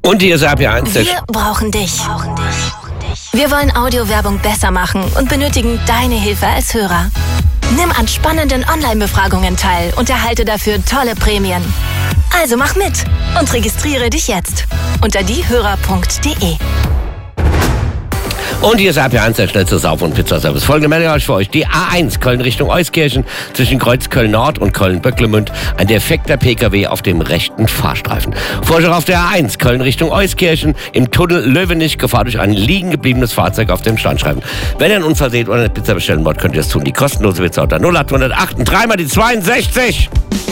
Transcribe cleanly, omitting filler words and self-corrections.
Und hier ist RPA1. Wir brauchen dich. Wir wollen Audiowerbung besser machen und benötigen deine Hilfe als Hörer. Nimm an spannenden Online-Befragungen teil und erhalte dafür tolle Prämien. Also mach mit und registriere dich jetzt unter diehörer.de. Und hier ist RPA1, der schnellste Sauf- und Pizzaservice. Folgende Meldung für euch. Die A1 Köln Richtung Euskirchen zwischen Kreuz Köln-Nord und Köln-Böcklemünd. Ein defekter PKW auf dem rechten Fahrstreifen. Vorschau auf der A1 Köln Richtung Euskirchen im Tunnel Löwenich. Gefahr durch ein liegen gebliebenes Fahrzeug auf dem Standstreifen. Wenn ihr einen Unfall seht oder eine Pizza bestellen wollt, könnt ihr das tun. Die kostenlose Pizza unter 0808 und 3 mal die 62.